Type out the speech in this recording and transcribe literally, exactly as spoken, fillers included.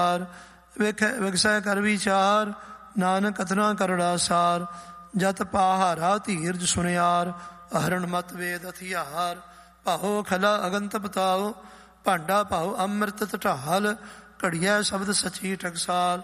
ਵੇਖ ਵਿਗਸੈ ਕਰ ਵਿਚਾਰ, ਨਾਨਕ ਕਥਨਾ ਕਰੜਾ ਸਾਰ। ਜਤ ਪਾਹਾਰਾ ਧੀਰਜ ਸੁਨਿਆਰ, ਅਹਰਣ ਮਤ ਵੇਦ ਹਥਿਆਰ। ਭਾਉ ਖਲਾ ਅਗੰਤ ਬਤਾਓ, ਭਾਂਡਾ ਭਾਉ ਅੰਮ੍ਰਿਤ ਢਾਲ। ਘੜੀਐ ਸ਼ਬਦ ਸਚੀ ਟਕਸਾਲ।